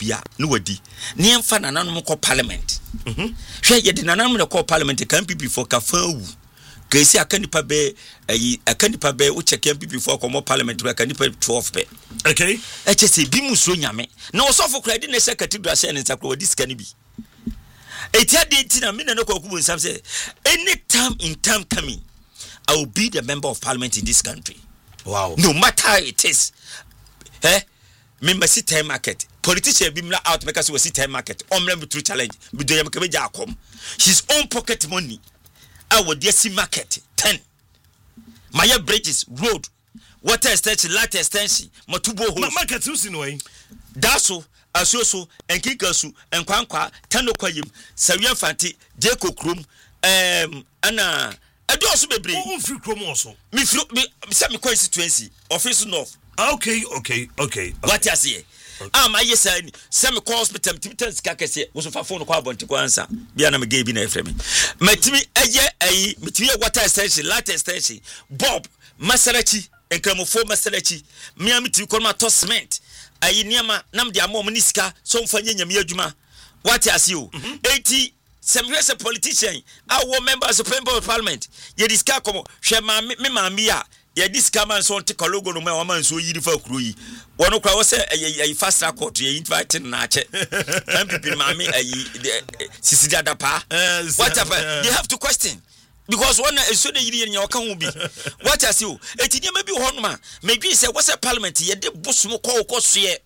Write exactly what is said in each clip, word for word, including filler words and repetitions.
bia no wadi ne emfa nananom ko parliament mhm hwe ye de nananom le ko parliament kan P P for ka fa wu ka esi aka nipa be ayi aka nipa be wo check P P for ko mo parliament ka nipa twelve be okay e che se bi muso nyame na wo so for credit ne se cathedral se ne nsakro wadi sika ni bi etia de tina me na no ko kubu nsam say any time in time coming I will be the member of parliament in this country. Wow. No matter how it is. Eh? Member sit time market. Politician be out because we sit time market. Omle through challenge. We do yam kebeja akom. His own pocket money. I would see market ten. Maya bridges, road, water extension, light extension, matubo holes. Market who's in way. Daso, Asoso, and Kikasu, and Kwankwa, Tano Kwayim, Savian Fanti, Jeko Krum, um, Anna. I do also be bring. Who free chrome also? Me flu me some constituency office north. Okay, okay, okay. What you say? Ah, my yes, I some hospital Timitans Kakase was for phone call to answer. Biana me gave in a frame. My Timmy, a year, a material water extension, light extension, Bob, Masarachi, and Cramofo Masarachi, Miami to call my toss cement. I near Nam de Amo Miniska, so for Yamia. What you see? eighty. Some years a politician, our members of parliament, ye disca como, Shema Mimamia, ye disca man so take a logo no man so you for crew. One of us a fast court, ye invited Nache, and people, mammy, a Sicilia pa. Whatever, you have to question. Because one is so the in your can be. What as you? It may be one man, maybe say what's a parliament, ye de busmo call cost ye.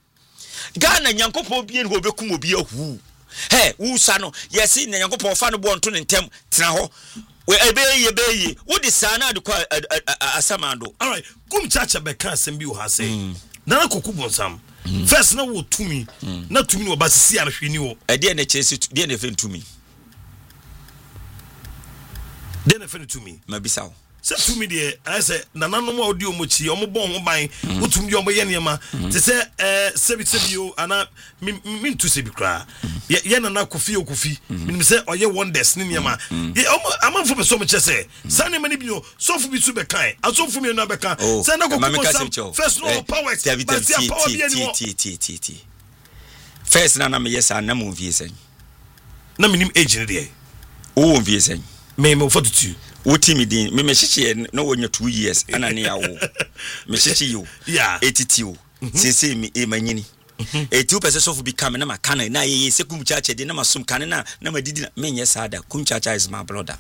Ghana Yanko be and will become be a who. Hey, who sano? Yes, in the Yankopon fan born to them, Traho. We obey ye bay. What is Sana to call a Samando? All right, come chacha beka sembi has say. Nana kukubo sam. First, no to me, not to me, but see, I knew. I didn't chase it, didn't offend to me. Then offend to me, maybe so. Say to me, dear, I said, Nana no more do much, your born by what to your Bayama. They say, eh, Sebi Sebio, and I mean to Sebi cry. Yan and I could feel coffee. Me say, or you want destiny, Yama. I'm from so much. I say, Sunny many people, so for me to be kind. I saw for me another car. Oh, send a first no power. First, Nana, yes, I'm not moving. No minimum agent there. Oh, Viesen. May move for two. What me din me me no when you two years ana ne yawo me chichi you yeah eighty you say me e manyini e two percent of become na makana na ye se kum chacha de na masum kan na na madidi me nye sada kum chacha is my brother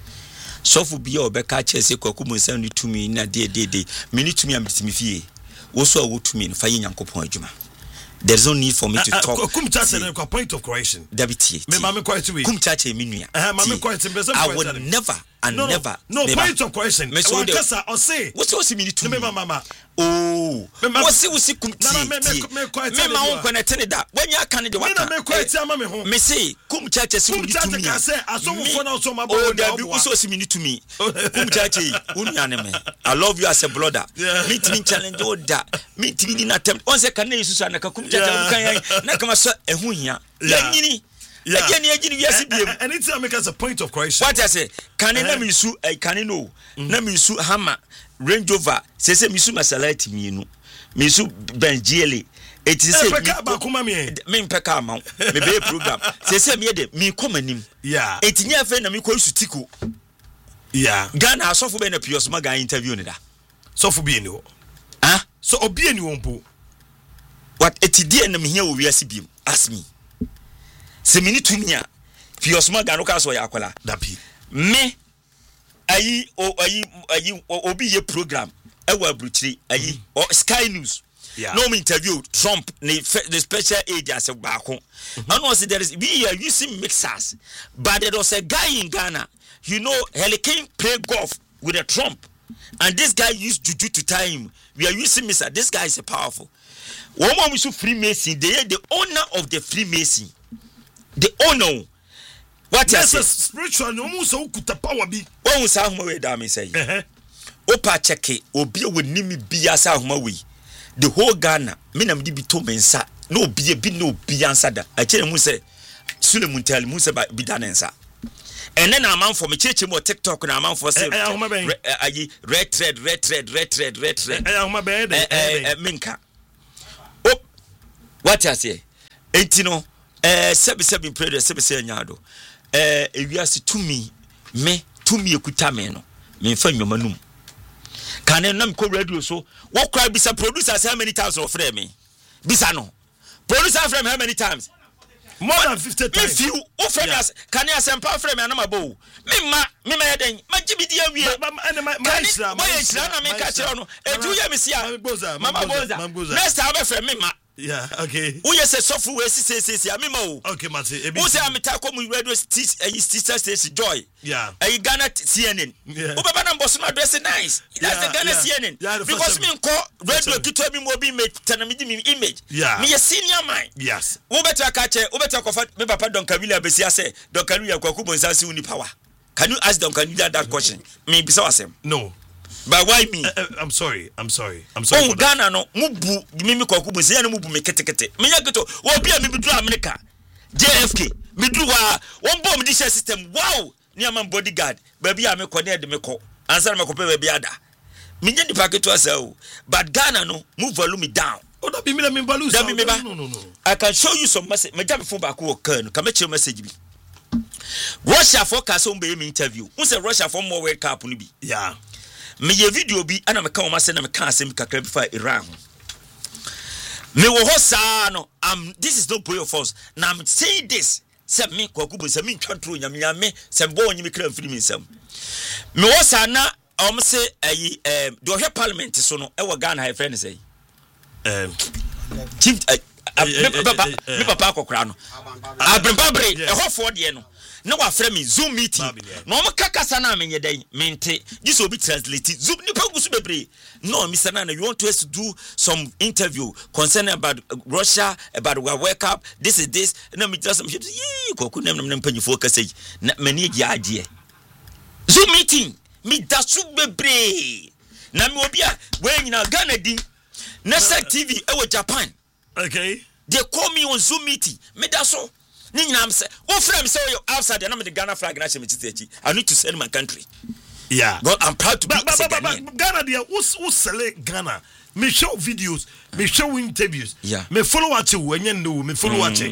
so for be obeka che se kwaku munsan ni tumi na de de de me ni tumi am bitimi fie wo so wo tumi fa ye nyankopon adwuma. There's no need for me to uh, uh, talk. Kum chacha a point of correction. Dabiti. Me mama quite we. Kum chacha minua. Eh mama quite I would never and no, never. No, no point of correction. Me so kasa or say. What's also mean to me mama. Oh. What's it was kum chacha. Me me ma won na tene da. When ya kan de what. Me me quite ama me ho. Me say kum chacha si to me. Kum chacha say aso mo for na so ma oh there be also see me to me. Kum chacha unya ne me. I love you as a brother. Meet me challenge o da. Meet me in attempt. On say kan na Yesu na ka kum chacha kan na kama so ehun hia la nyini again agini wiase biem anytime make us a point of correction. What I say can na me su eh can no na me su hammer Range Rover say say me su Maserati mienu me su Benz G L A it is say me mpeka ma me be program say say me de me komanim yeah etinya fe na me ko su tiko yeah Ghana asofo be na pios ma ga interview ni da sofo bi eni ho ah so obi eni wo mpo what etidie na me hia wo wiase biem ask me se me ni tumia fiosma ga no ka so ya akola dapi me ayi o ayi ayi obi ye program e wa bruchiri ayi o Sky News yeah no me interview Trump the special agent as baako and was there is we are using mixers but there was a guy in Ghana you know Helican play golf with a Trump and this guy used juju to tie him. We are using mixer. This guy is a powerful one more we should Freemason they are the owner of the Freemason the owner what yes, is spiritual no mu so kuta power bi won sa homa we da me say eh opa cheke obi we nimi bia sa homa we the whole Ghana me na me bi to mensa no obi bi no obi ansa da a kire mu say Sulemun tell mu say bi da nensa and then am for me cheche mo TikTok na am for say ayi red thread red thread red thread red thread eh homa be eh minka oh what I say Entino eh sebi sebi prayer sebi se nyado eh ewiase tumi me tumi ekuta me no me mfa nnwoma num kane nam ko radio so wo cry bisa producer how many times of frame me bisa no producer frame how many times more than fifty times if you o frame as can you asempa frame me na mabo me ma me ma yeden ma gibidi awie and my my islam my islam na me ka kire no eju ye me sia mama boza next time be frame me ma yeah okay who yes software we say say say amema o okay mate who say amita come radio teach a sister station joy yeah a Ghana C N N who baba na boss na dress nice that's the Ghana C N N because me nko radio kito mi mo bi me tanamidi me image me a senior man yes who better catch who better kofa me papa Don Camilla be say Don Camilla kwaku bonsansi uni power can you ask Don Camilla that question me be so asem no. But why me? Uh, uh, I'm sorry. I'm sorry. I'm sorry. Oh, Ghana no mubu mimi kwaku bu se na mubu me kete kete. Me yaketo wo bia me bidu America. J F K me du wa won bomb this system. Wow! Ni am bodyguard. Ba bia me ko na de me ko. Answer me ko pe ba bia da. Me nya nipa keto asa o. But Ghana no move volume down. Oh, that be me me balloon. That be me ba. No no no. I can show you some message. Me jam phone back wo kan. Ka me che message bi. Russia forecast on be me interview. Who say Russia for more World Cup ni bi. Yeah. Me ye video bi ana me ka o ma se na me ka asem kakra bi fa Iran me wo ho sa no am this is no boy of us na I'm saying this say me kwaku bo say me twantro nyam nyame say bo onyi me kra mfiri mi nsam me wo sa na o me se ayi eh do hwe parliament so no e wo Ghana high friend say um chief me papa me papa akokra no abrebabre e ho fo de no no wa frame me Zoom meeting no mo kakasa na menye den mente this will be translated Zoom ni pagusu bebre no Mister Nana you want us to do some interview concerning about Russia about our World Cup this is this na me just ye koku nem nem panyifo kasa na mani agi age Zoom meeting me dasu bebre na me obi a we nyina Ghana din Nasa T V e wo Japan okay they call me on Zoom meeting me daso ni nyina am say o frame say you outside na me the Ghana flag na she me titechi I need to send my country yeah but I'm proud to be but, but, but, but, Ghana dia who's who select Ghana me show videos me show interviews yeah me follow watch you enye no me follow watch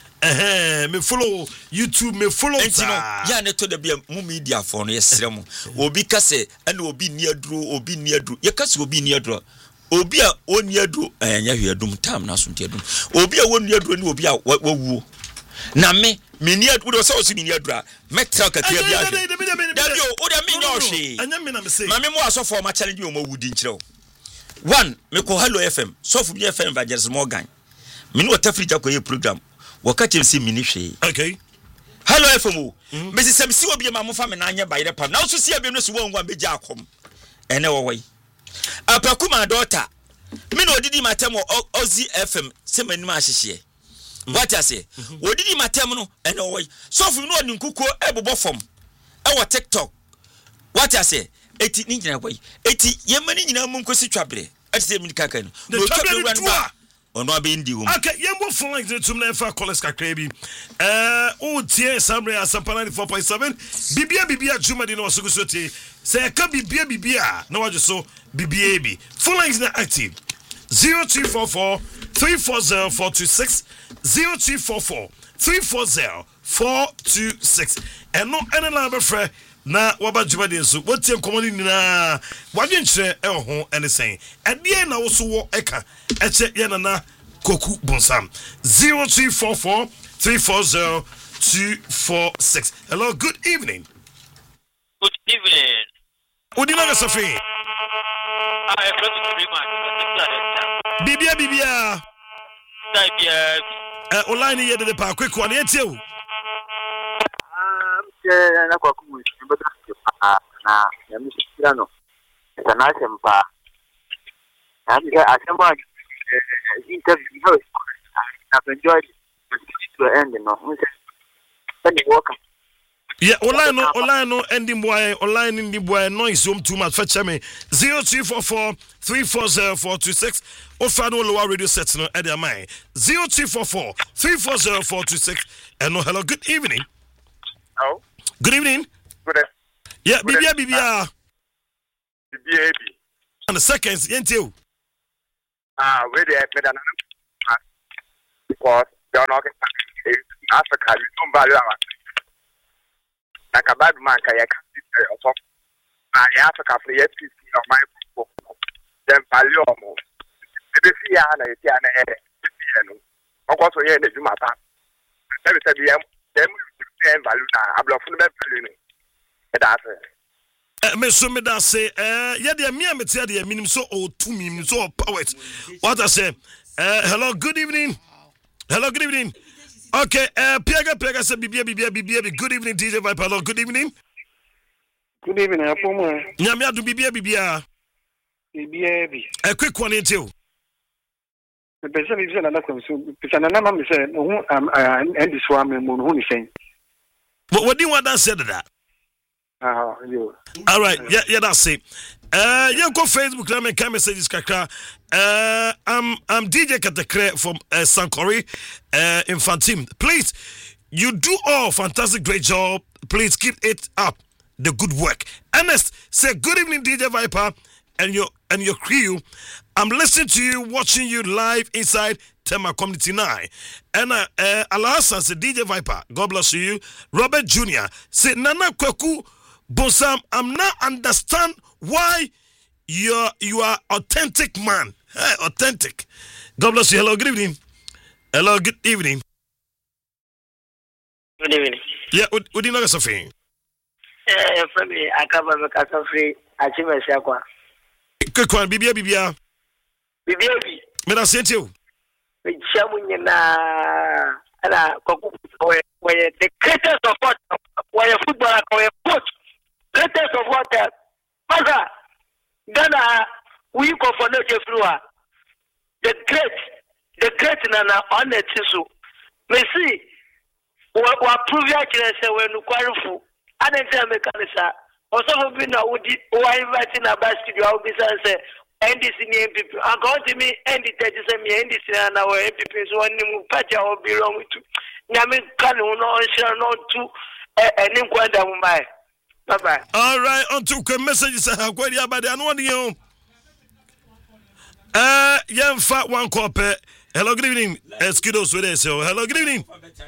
eh me follow YouTube me follow ta ya ne to the be mu media for no yesrem obi ka say and obi ni aduro obi ni aduro ye ka say obi ni aduro obi a oni aduro anya hwe adum tam na so ntiadum obi a woni aduro ni obi a wawuo na me meni aduro so so meni aduro metra kakra bia hwe dabi o da me nya ohwe anya me na me say ma me mo asofo ma challenge o ma wudi nkyerɛ one me ko Hello F M sofu bi F M Evangelist Morgan me no tafrija ko ye program waka che se meni hwe okay Hello F M me se sem si obi ma mo fa me na anya bayre pam na so si abiem no so won wan beja akom ene wo wai apakuma daughter me no didi matem Ozi F M se mani ma hyehye what I say odidi matem no ene wo wai sofu no ni nkuko ebobo fom e wo TikTok what I say eti ni nyina wai eti yemani nyina mu nkosi twabere eti se mi kaka no no twabere ran ono abe ndi wo okay yembo phone like the tum na fa college kakra bi eh o tie samre asampa ninety-four point seven bibia bibia juma di no so so tie say ka bibia bibia na wajo so bibia bi phone lines na active zero two four four three four zero four two six zero two four four three four zero four two six and no any number for na waba juma di so what tie komoni ni na wadwe nkyere e ho ene sen ade na wo so wo eka eche ye na na koku bonsam zero two four four three four zero two four six. Hello, good evening. Good evening. Udina Gasafi. I am from Freeman. Bibia Bibia. Bibia. Eh, online here the park quick one yet you. Um, yeah, na kwa kumu. Na ya mshikirano. Sana sempa. Na asemba interview how I've enjoyed it to the end no. When you walk yeah, online no, online no, ending boy, online in the boy, noise home too much. Fetch me zero three four four three four zero four two six. Or find no lower radio sets no at their mind zero three four four three four zero four two six. And no, hello, good evening. Oh, good evening. Good. Yeah, Bibia Bibia. Bibia. And the seconds, ain't you? Ah, where they have made an because don't know Africa you don't value our like a bad man can you can I Africa for yet of my people then value more maybe see Anna Tiana of course we the Juma let me say them value now I block from the value that's it me so me da say eh ya de me am tie de minim so o two minim so poet what I say uh, hello good evening hello good evening okay uh Piega Piega say bibia bibia bibia good evening D J Viper hello good evening good evening apomo nyame adu bibia bibia bibia bi a quick one into the person is na kwam so pisa na na me say no am and this one me mo no ni sen what do you want that said that ah yo all right yeah yeah that's it uh you go Facebook let me come messages kakra uh I'm I'm D J Katakre from uh, Sankori uh Infantim. Please, you do all fantastic great job. Please keep it up, the good work. Ernest say good evening D J Viper and your and your crew. I'm listening to you, watching you live inside Tema Community nine. And uh, uh Alhassan say D J Viper, God bless you. Robert Junior say Nana Kweku Bonsam, I'm not understand why you're you are authentic man. Hey, authentic. God bless you. Hello, good evening. Hello, good evening. Good evening. Yeah, what do you know something? Eh, for me, I come from Kasafri, I see myself. Quick one, Bibia Bibia. Bibia. Me na say you. Me chamu na ana koku where the greatest of what where footballer where coach greatest of what Maza Ghana we go for no Jeffrua. The great the great nana on the tissue. Me see what what prove actually say when you qualify. I didn't tell me canisa. Also for being a would who are inviting a basket you will be say N D C M P P. I go to me N D C me N D C and our M P P so one new patch will be wrong with you. Nyame kan no share no to any kwanda mumbai. Bye bye. All right, on to the messages I have quite about the one you. Uh, young fat one copy. Hello, good evening. Excuse with us. Hello, good evening.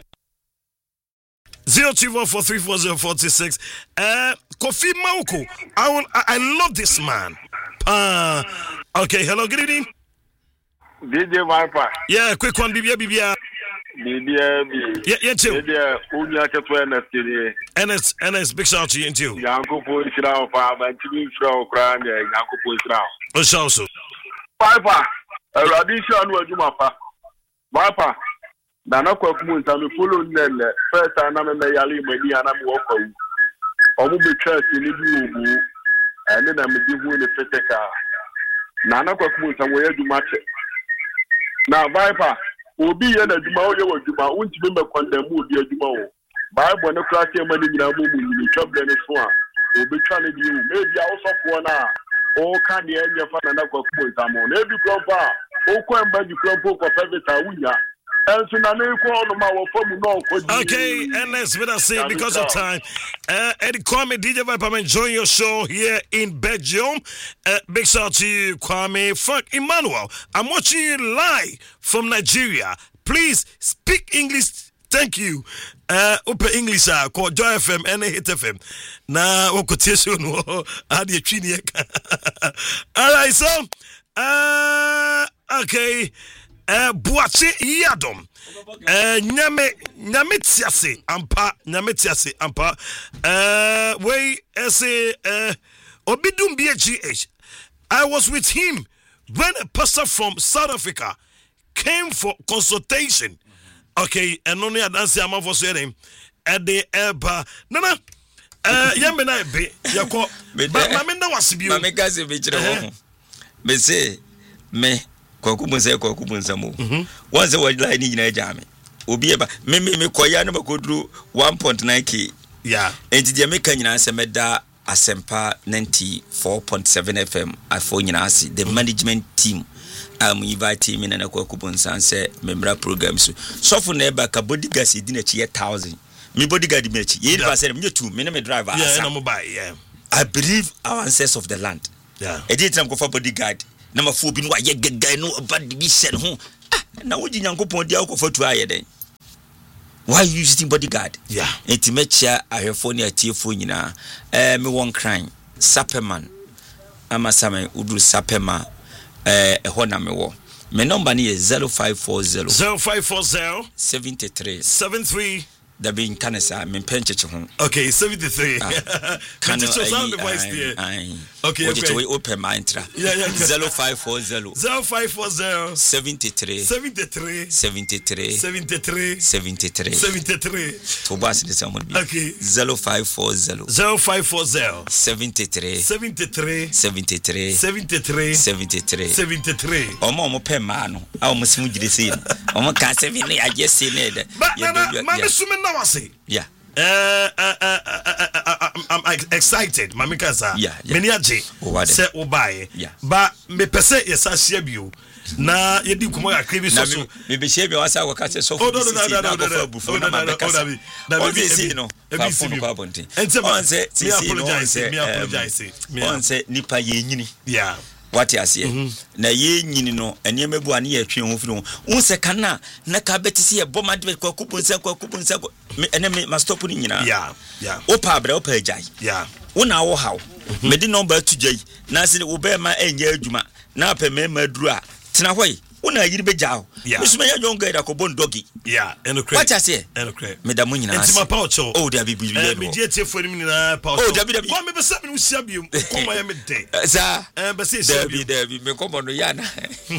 Zero two four four three four zero forty six. Uh, Kofi Mauko. I want. I, I love this man. Uh, okay. Hello, good evening. D J Viper. Yeah, quick one, Bibia Bibia. Bibia B. Yeah, yeah, too. Yeah, Unya Katwana today. N S N S big shout to you too. Yanko Police now, Father, and Timmy Frau Cran, Yanko Police now. Oh, so so. Viper. A radition was Jumapa. Viper. Nana Kwakumun, and follow them first time I'm a Yali, maybe and I'm walking. Or will be church in the and then I'm giving the Feteka. Nana Kwakumun, and where you match it. Now, Viper, will be in a Juma, you will won't remember condemn would be a Juma. Bible, no class your money in a movie, you chop them as one. Will be trying to do maybe also for now. Oh, can the end of another Kwakumun, I'm on every club. Oh, come back, you club book of every time. Okay, and let's let us say because of time. Uh, Eddie Kwame, D J Viper, I'm enjoying your show here in Belgium. Uh, big shout out to you, Kwame. Frank Emmanuel, I'm watching you live from Nigeria. Please speak English. Thank you. Uh, Open English, uh, called Joy F M and Hit F M. Now, what quotation? How do you treat it? All right, so, uh, okay. Uh, Buache Yadom. Uh, Nyame Nyame Tiase Ampa Nyame Tiase Ampa. Uh, we say uh, Obidum B G H. I was with him when a pastor from South Africa came for consultation. Okay, and only I dance am for saying at the Eba. No no. Uh, Yambe na be yako. But mama na wasibi. Mama kasi be chire. Me say me Kwakubunsa Kwakubunsa mo. Once a word line in a jam. Obi eba me me me koya na makodru one point nine k. Yeah. Enti dia me kan nyina semeda Asempa ninety-four point seven F M afo nyina ase the management team am invite me na Kwakubunsa say member program so. So for na eba ka bodyguard e di na chi one thousand. Me bodyguard me chi. Ye ba say me two me na me driver asa. Yeah, na mobile, yeah. I believe our ancestors of the land. Yeah. E dey time go for bodyguard. Na mafu bi no aye gaga no ba division ho ah na woji nyankopon dia ko fatu aye den why you using bodyguard? Yeah. Intimatia ahwefo ne atiefo nyina. Eh me won crying. Saperman. Ama same udu sapema eh ho na me wo. My number is zero five four zero zero five four zero seventy-three seventy-three da bin kanesa men pencheche ho. Okay, seventy-three. Can you sound device there? Okay, okay. We open my intra. Yeah, yeah. zero five four zero zero five four zero seventy-three seventy-three seventy-three seventy-three seventy-three seventy-three. To boss the someone. Okay. zero five four zero zero five four zero seventy-three seventy-three seventy-three seventy-three seventy-three seventy-three. Omo omo pe ma no. A omo simu gide sei. Omo ka seven I just say ne. But mama sume na wase. Yeah. Uh, uh, uh, uh, uh, uh, I'm, I'm excited, Mami Kaza. Yeah, yeah. Many aje say obaye. Yeah. But me pese yesa share bio. Na yedi kumo ya krebi so so. Me be share bi wasa waka say so. Oh no no no no no no no no no. That be see no. Fa phone kwa bonti. On say me apologize, me apologize. On say nipa ye nyini. Yeah. What you say? Na ye nyini no enema bu ane ye twen ho firi ho. Un se kana na ka betisi ye boma de kwa kupunsa kwa kupunsa ene me ma stop ni nyina. Yeah, yeah. Opa abra opa ajai. Yeah. Una wo hawo. Me di number to jai. Na se wo be ma enye adwuma. Na pa me ma duru a. Tena hoi. Una yiri be jao. Misuma ya jonga da ko bon dogi. Yeah, eno credit. What you say? Eno credit. Me da mu nyina. Enti ma paucho. Oh, da bi bi bi. Me die tie fo ni nyina paucho. Oh, da bi da bi. Ko me be sabi no sia biom. Ko ma ya me de. Sa. Eh be say sia biom. Da bi me ko mo no ya na.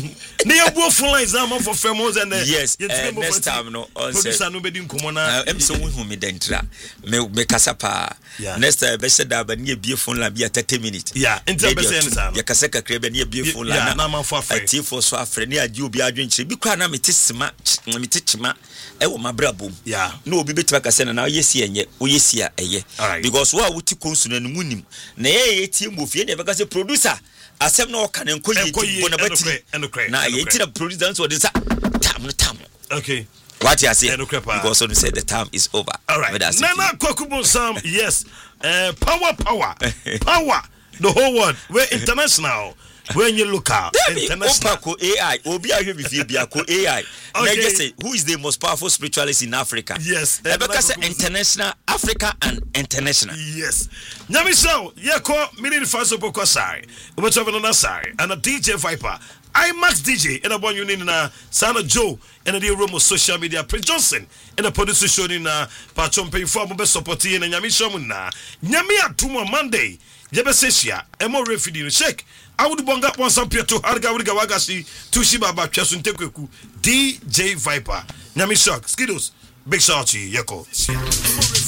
Ne ya buo full line exam for famous and yes, uh, next time no on say producer no be di nkomo na em so hu me dentra me me kasa pa next time be say da ba ne bie phone la bia thirty minutes yeah enti be say en sa ya kasa kakra be ne bie phone la na na for afre ati for so afre ne agi obi adwenkyere bi kwa na me tesima me techima e wo mabrabom yeah no obi betwa kasa na yesi enye wo yesi a eye because wo a wuti konsu na nunim na ye tie mbofie ne be kasa producer asem no kan enko yi bona bati na ye tira producer so this time no time okay what you say because you said the time is over all right Nana Kwakubu Sam yes uh, power power power the whole world we're international when you look out international ko A I obi ahwe bi fie bia ko A I okay. Now just say who is the most powerful spiritualist in Africa yes Ebeka say international Africa and international yes nyami show ye ko mini faso poko sai we travel on side and a D J Viper I Max D J in a bon union na Sana Joe in a room of social media Prince Johnson in a producer show in a patron pay for be support in nyami show na nyami atumo Monday jebe sesia emo refidi shake I would bong up one some to Harga Wiga Wagasi to Shiba Bachasun Tekweku D J Viper Nyami Shock Skittles big shout to you Yeko